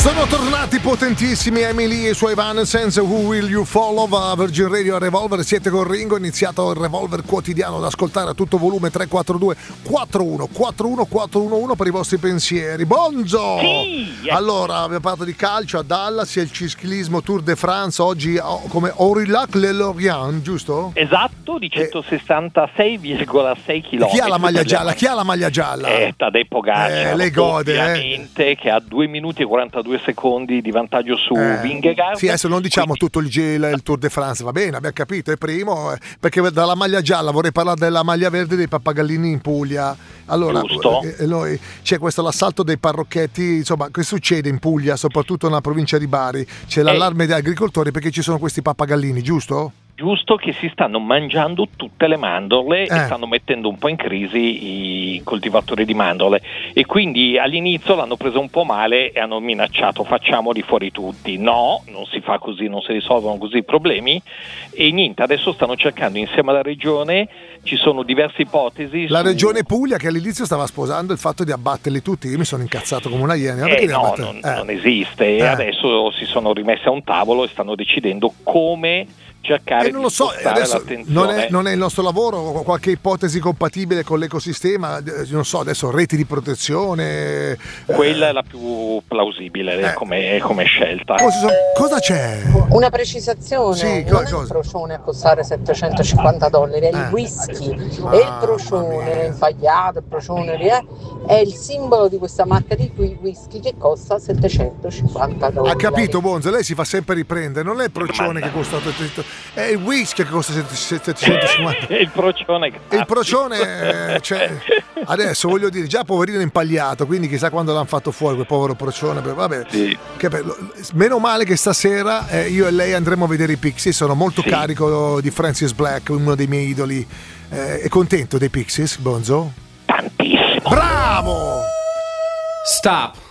Sono tornati potentissimi Emily e i suoi Evanescence, Who Will You Follow, a Virgin Radio a Revolver. Siete con Ringo, è iniziato il Revolver quotidiano da ascoltare a tutto volume. 342 41 41 411 per i vostri pensieri. Bonzo! Sì! Allora, abbiamo parlato di calcio a Dallas e il ciclismo Tour de France oggi come Aurillac-les-Lorient, giusto? Esatto, di 166,6 km. Chi ha la maglia gialla? Chi ha la maglia gialla? Tadej Pogacar, le gode, ovviamente, che ha 2 minuti e 42 secondi di vantaggio su Vingegaard. Sì, adesso non diciamo tutto il Tour de France, va bene, abbiamo capito, è primo, perché dalla maglia gialla vorrei parlare della maglia verde dei pappagallini in Puglia. Allora, c'è questo l'assalto dei parrocchetti, insomma, che succede in Puglia, soprattutto nella provincia di Bari? C'è l'allarme degli agricoltori perché ci sono questi pappagallini, giusto? Giusto, che si stanno mangiando tutte le mandorle e stanno mettendo un po' in crisi i coltivatori di mandorle, e quindi all'inizio l'hanno preso un po' male e hanno minacciato facciamoli fuori tutti. No, non si fa così, non si risolvono così i problemi, e niente, adesso stanno cercando insieme alla regione, ci sono diverse ipotesi. La regione Puglia che all'inizio stava sposando il fatto di abbatterli tutti, io mi sono incazzato come una iena. Non esiste, e adesso si sono rimessi a un tavolo e stanno decidendo come cercare non lo so, adesso non è il nostro lavoro, qualche ipotesi compatibile con l'ecosistema, non so, adesso reti di protezione, quella è la più plausibile come scelta. Cosa c'è? Una precisazione, sì, non è il procione a costare $750, è il whisky, e il procione impagliato, il procione è il simbolo di questa marca di whisky che costa $750. Ha capito, Bonzo, lei si fa sempre riprendere, non è il procione che costa è il whisky che costa 750. Il procione, cioè, adesso voglio dire, già poverino impagliato, quindi chissà quando l'hanno fatto fuori quel povero procione. Vabbè, sì. Meno male che stasera io e lei andremo a vedere i Pixies. Sono molto carico di Francis Black, uno dei miei idoli. È contento dei Pixies, Bonzo? Tantissimo. Bravo! Stop.